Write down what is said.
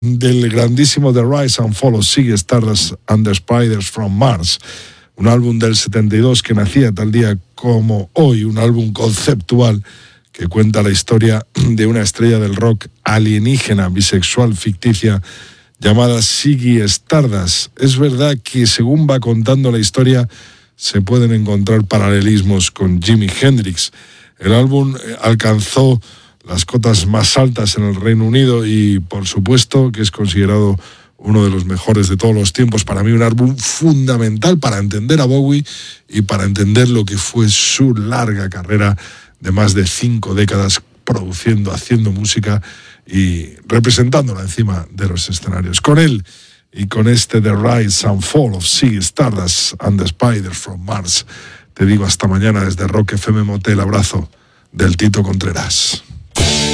del grandísimo The Rise and Fall of Ziggy Stardust and the Spiders from Mars, un álbum del 72 que nacía tal día como hoy, un álbum conceptual que cuenta la historia de una estrella del rock alienígena, bisexual, ficticia, llamada Ziggy Stardust. Es verdad que según va contando la historia se pueden encontrar paralelismos con Jimi Hendrix. El álbum alcanzó las cotas más altas en el Reino Unido y por supuesto que es considerado uno de los mejores de todos los tiempos. Para mí un álbum fundamental para entender a Bowie y para entender lo que fue su larga carrera de más de 5 décadas produciendo, haciendo música y representándola encima de los escenarios. Con él y con este The Rise and Fall of Ziggy Stardust and the Spiders from Mars, te digo hasta mañana desde Rock FM Motel. Abrazo del Tito Contreras.